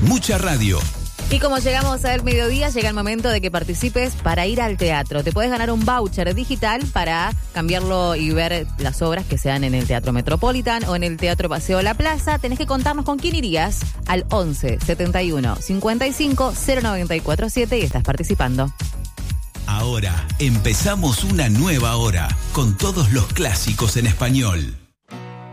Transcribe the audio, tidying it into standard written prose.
Mucha radio. Y como llegamos al mediodía, llega el momento de que participes para ir al teatro. Te puedes ganar un voucher digital para cambiarlo y ver las obras que sean en el Teatro Metropolitan o en el Teatro Paseo La Plaza. Tenés que contarnos con quién irías al 11 71 55 0947 y estás participando. Ahora empezamos una nueva hora con todos los clásicos en español.